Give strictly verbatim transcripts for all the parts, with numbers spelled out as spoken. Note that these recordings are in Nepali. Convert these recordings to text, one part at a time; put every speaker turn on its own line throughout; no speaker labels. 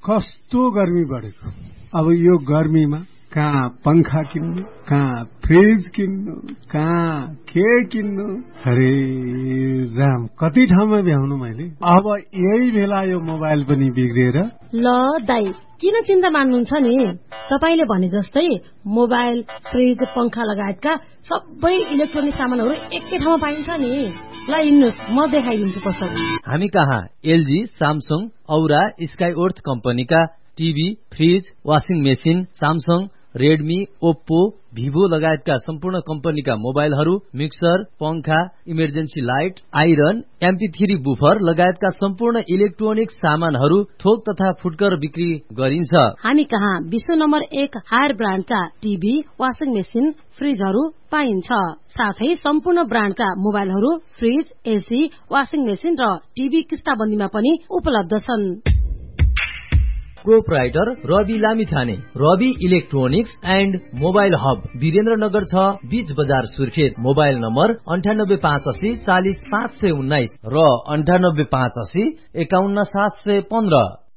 कस्तो गर्मी बढेको। अब यो गर्मीमा कहाँ पंखा किन्नु, कहाँ फ्रिज किन्नु, कहाँ के किन्नु, अरे राम कति ठाउँमा भ्याउनु मैले। अब यही बेला यो मोबाइल पनि बिग्रिएर।
ल दाइ किन चिन्ता मान्नुहुन्छ नि, तपाईले भने जस्तै मोबाइल, फ्रिज, पंखा लगायतका सबै इलेक्ट्रोनिक सामानहरू एकै ठाउँमा पाइन्छ नि। ल हिँड्नुस् म देखाइदिन्छु पसल।
हामी कहाँ एलजी, सामसङ, औरा, स्काइओर्थ कम्पनीका TV, fridge, washing machine, Samsung, Redmi, Oppo, Vivo लगायतका सम्पूर्ण कम्पनीका मोबाइलहरू, मिक्सर, पंखा, emergency light, iron, MP three buffer लगायतका सम्पूर्ण इलेक्ट्रोनिक सामानहरू थोक तथा फुटकर बिक्री गरिन्छ।
हामी कहाँ विश्व नम्बर एक हायर ब्रान्डका टिभी, वाशिङ मेसिन, फ्रिजहरू पाइन्छ। साथै सम्पूर्ण ब्रान्डका मोबाइलहरू, फ्रिज, एसी, वाशिङ मेसिन र टिभी किस्ताबन्दीमा पनि उपलब्ध छन्।
Proprietor Rabi Lamichhane, Rabi electronics and mobile hub, Birendranagar छ, बीच बजार सुर्खेत। मोबाइल नम्बर अन्ठानब्बे पाँच अस्सी चालिस पाँच सय उन्नाइस र अन्ठानब्बे पाँच अस्सी एकाउन्न सात सय पन्ध्र।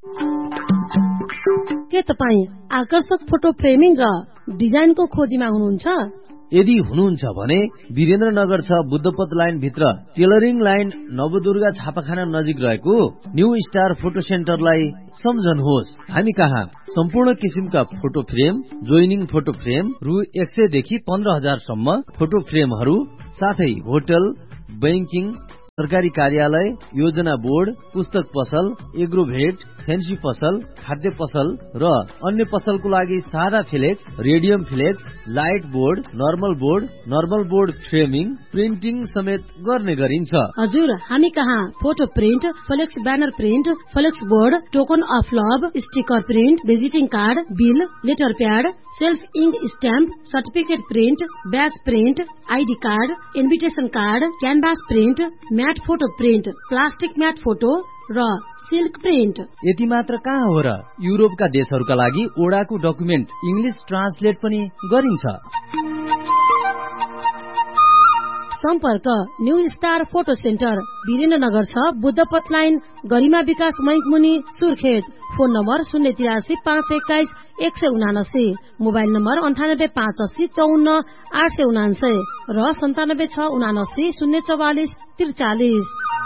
के तपाईँ आकर्षक फोटो फ्रेमिङ र डिजाइनको खोजीमा हुनुहुन्छ?
यदि हुनुहुन्छ भने वीरेन्द्रनगर छ, बुद्धपथ लाइन भित्र टेलरिङ लाइन, नवदुर्गा छापाखाना नजिक रहेको न्यू स्टार फोटो सेन्टरलाई सम्झनुहोस्। हामी कहाँ सम्पूर्ण किसिमका photo frame, joining photo frame रु एक सय देखि पन्ध्र हजार सम्म फोटो फ्रेमहरू, साथै होटल, बैंकिङ, सरकारी कार्यालय, योजना बोर्ड, पुस्तक पसल, एग्रोभेट, फेन्सी पसल, खाद्य पसल र अन्य पसलको लागि सादा flex, radium flex, light board, normal board, normal board framing, printing समेत गर्ने गरिन्छ।
हजुर हामी कहाँ photo print, flex banner print, flex board, token of love, sticker print, visiting card, bill, letter pad, self ink stamp, certificate print, ब्याज print, ID card, invitation card, canvas print, mat photo print, plastic mat photo र सिल्क प्रिन्ट।
यति मात्र कहाँ हो र, युरोपका देशहरूका लागि ओडाको डकुमेन्ट इंग्लिश ट्रान्सलेट पनि गरिन्छ।
सम्पर्क new star photo centre, Birendranagar छ, बुद्धपथ लाइन, गरिमा विकास बैंक मुनि, सुर्खेत। फोन नम्बर शून्य तिरासी पाँच एक्काइस एक सय उनासी, मोबाइल नम्बर अन्ठानब्बे पाँच अस्सी चौन्न आठ सय उनासय र सन्तानब्बे छ उनासी शून्य चौवालिस त्रिचालिस।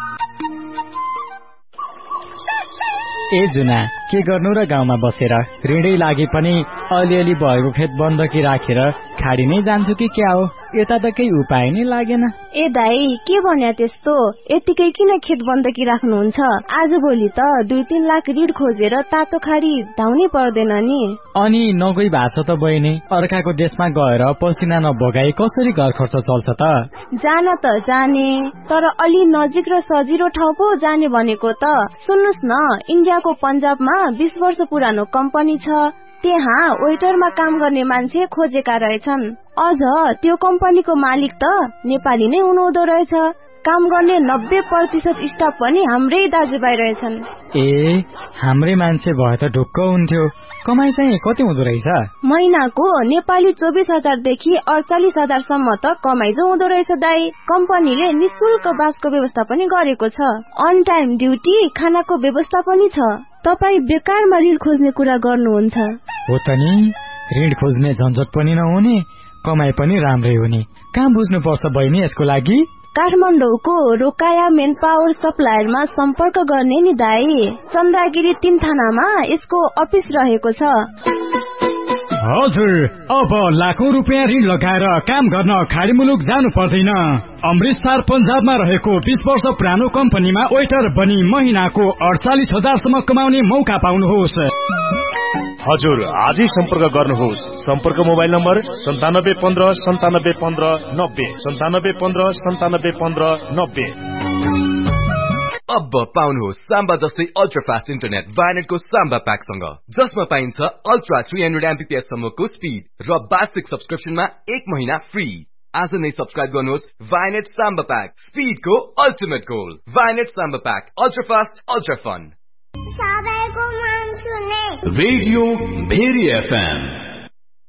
ए जुना के गर्नु र गाउँमा बसेर, ऋणै लागि पनि अलिअलि भएको खेत बन्दकी राखेर खाडी नै जान्छु कि क्या हो? यता त केही उपाय नै लागेन।
ए दाई के भन्या त्यस्तो, यतिकै किन खेत बन्दकी राख्नुहुन्छ? आज भोलि त दुई तीन लाख ऋण खोजेर तातो खाडी धाउनै पर्दैन नि।
अनि नगई भाषा त बहिनी, अर्काको देशमा गएर पसिना नबगाई कसरी घर खर्च चल्छ त?
जान त जाने, तर अलि नजिक र सजिलो ठाउँ पो जाने भनेको त। सुन्नुस् न, इन्डियाको पन्जाबमा बीस वर्ष पुरानो कम्पनी छ, त्यहाँ वेटरमा काम गर्ने मान्छे खोजेका रहेछन्। अझ त्यो कम्पनीको मालिक त नेपाली नै हुनुहुँदो रहेछ। काम गर्ने नब्बे प्रतिशत स्टाफ पनि हाम्रै दाजुभाइ रहेछन्।
ए हाम्रै मान्छे भए त ढुक्क हुन्थ्यो। कमाइ चाहिँ कति हुँदो रहेछ?
महिनाको नेपाली चौबिस हजारदेखि अडचालिस हजारसम्म त कमाइ जो हुँदो रहेछ दाई। कम्पनीले निशुल्क बासको व्यवस्था पनि गरेको छ, अन टाइम ड्युटी, खानाको व्यवस्था पनि छ। तपाईँ बेकारमा ऋण खोज्ने कुरा गर्नुहुन्छ?
हो त नि, ऋण खोज्ने झन्झट पनि नहुने, कमाइ पनि राम्रै हुने। कहाँ बुझ्नु पर्छ बहिनी यसको लागि?
काठमाडौँको रोकाया मेन पावर सप्लायरमा सम्पर्क गर्ने नि दाई। चन्द्रगिरी तीन थानामा यसको अफिस रहेको छ।
हजुर, अब लाखौं रुपियाँ ऋण लगाएर काम गर्न खाडी मुलुक जानु पर्दैन। अमृतसर पन्जाबमा रहेको बीस वर्ष पुरानो कम्पनीमा वेटर बनी महिनाको अडचालिस हजारसम्म कमाउने मौका पाउनुहोस्।
हजुर आजै सम्पर्क गर्नुहोस्। सम्पर्क मोबाइल नम्बर सन्तानब्बे पन्ध्र सन्तानब्बे पन्ध्र नब्बे सन्तानब्बे पन्ध्र सन्तानब्बे पन्ध्र नब्बे।
अब पाउनुहोस् साम्बा जस्तै अल्ट्रा फास्ट इन्टरनेट भाइनेटको साम्बा प्याकसँग, जसमा पाइन्छ अल्ट्रा थ्री हन्ड्रेड एमबीपीएस सम्मको स्पिड र बेसिक सब्सक्रिप्सनमा एक महिना फ्री। आज नै सब्सक्राइब गर्नुहोस् Vianet Samba pack, स्पिडको ultimate goal. Vianet Samba pack, ultra fast, ultra fun.
Radio very FM